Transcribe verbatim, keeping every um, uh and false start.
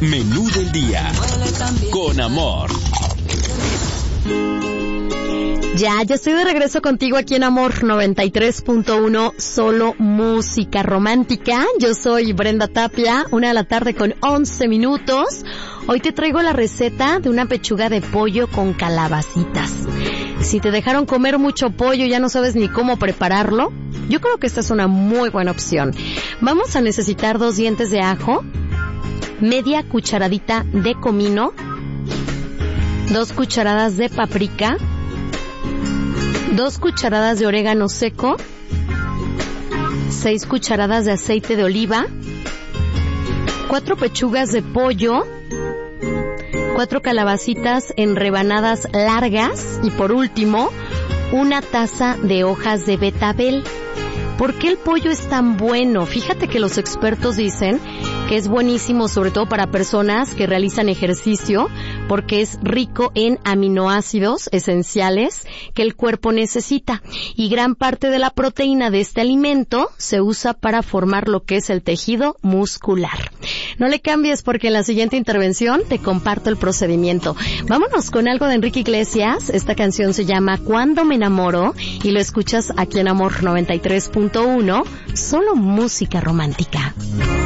Menú del día. Con amor. Ya, ya estoy de regreso contigo aquí en Amor noventa y tres punto uno, solo música romántica. Yo soy Brenda Tapia, una de la tarde con once minutos. Hoy te traigo la receta de una pechuga de pollo con calabacitas. Si te dejaron comer mucho pollo y ya no sabes ni cómo prepararlo, yo creo que esta es una muy buena opción. Vamos a necesitar dos dientes de ajo, media cucharadita de comino, dos cucharadas de paprika, dos cucharadas de orégano seco, seis cucharadas de aceite de oliva, cuatro pechugas de pollo, cuatro calabacitas en rebanadas largas y por último, una taza de hojas de betabel. ¿Por qué el pollo es tan bueno? Fíjate que los expertos dicen que es buenísimo, sobre todo para personas que realizan ejercicio, porque es rico en aminoácidos esenciales que el cuerpo necesita. Y gran parte de la proteína de este alimento se usa para formar lo que es el tejido muscular. No le cambies porque en la siguiente intervención te comparto el procedimiento. Vámonos con algo de Enrique Iglesias. Esta canción se llama Cuando me enamoro y lo escuchas aquí en Amor noventa y tres punto uno, solo música romántica.